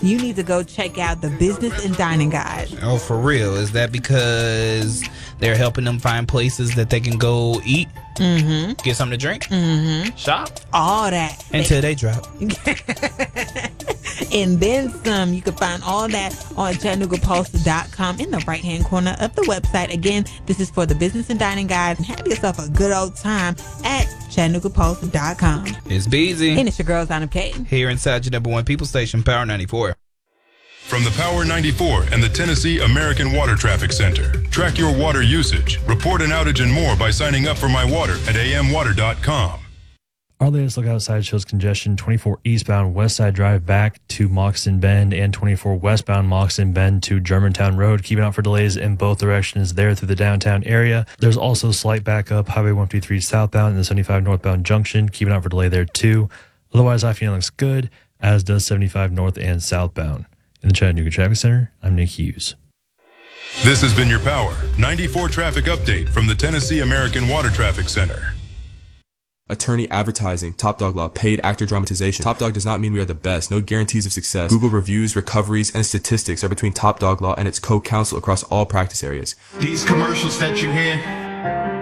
you need to go check out the Business and Dining Guide. Oh, for real? Is that because they're helping them find places that they can go eat? Mm-hmm. Get something to drink? Mm-hmm. Shop? All that. Until they drop. And then some. You can find all that on ChattanoogaPost.com in the right-hand corner of the website. Again, this is for the Business and Dining Guide. And have yourself a good old time at ChattanoogaPost.com. It's Beezy. And it's your girl, Zana Kaden. Here inside your number one people station, Power 94. From the Power 94 and the Tennessee American Water Traffic Center. Track your water usage, report an outage and more by signing up for My Water at amwater.com. Our latest look outside shows congestion 24 eastbound West Side Drive back to Moxon Bend and 24 westbound Moxon Bend to Germantown Road. Keeping out for delays in both directions there through the downtown area. There's also slight backup Highway 153 southbound and the 75 northbound junction. Keeping out for delay there too. Otherwise, I-15 looks good, as does 75 north and southbound. In the Chattanooga Traffic Center, I'm Nick Hughes. This has been your Power 94 traffic update from the Tennessee American Water Traffic Center. Attorney advertising, Top Dog Law, paid actor dramatization. Top Dog does not mean we are the best. No guarantees of success. Google reviews, recoveries, and statistics are between Top Dog Law and its co-counsel across all practice areas. These commercials that you hear